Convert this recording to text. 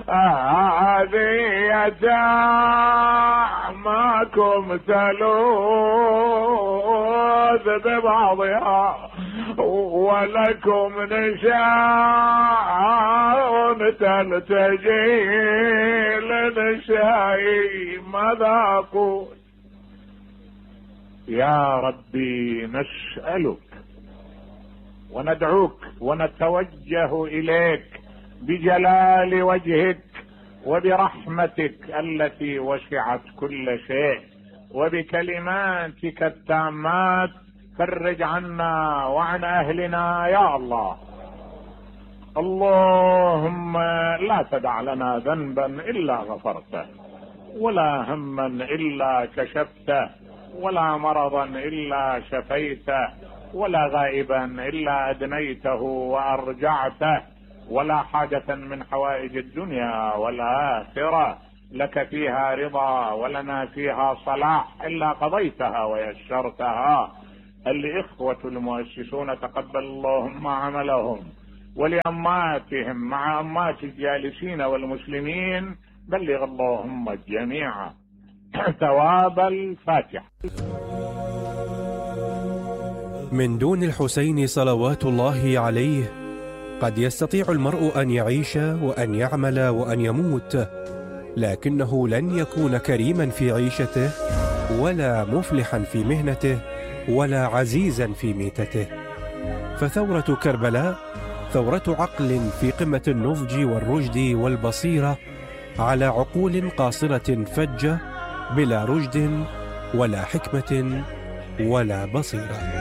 هذه يتاماكم تلوذ ببعضها ولكم نساء تلتجي لنساء. ماذا أقول؟ يا ربي نسألك وندعوك ونتوجه إليك بجلال وجهك وبرحمتك التي وسعت كل شيء وبكلماتك التامات فرج عنا وعن أهلنا يا الله. اللهم لا تدع لنا ذنبا إلا غفرته، ولا هما إلا كشفته، ولا مرضا إلا شفيته، ولا غائبا إلا أدنيته وأرجعته، ولا حاجة من حوائج الدنيا والآخرة لك فيها رضا ولنا فيها صلاح إلا قضيتها ويسرتها. الإخوة المؤسسون تقبل اللهم عملهم، ولأماتهم مع أمات الجالسين والمسلمين بلغ اللهم الجميع ثواب الفاتحة. من دون الحسين صلوات الله عليه قد يستطيع المرء أن يعيش وأن يعمل وأن يموت، لكنه لن يكون كريما في عيشته ولا مفلحا في مهنته ولا عزيزا في ميتته. فثورة كربلاء ثورة عقل في قمة النضج والرشد والبصيرة على عقول قاصرة فجة بلا رشد ولا حكمة ولا بصيرة.